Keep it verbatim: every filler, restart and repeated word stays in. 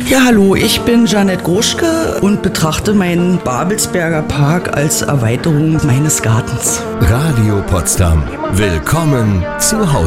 Ja, hallo, ich bin Janette Gruschke und betrachte meinen Babelsberger Park als Erweiterung meines Gartens. Radio Potsdam. Willkommen zu Hause.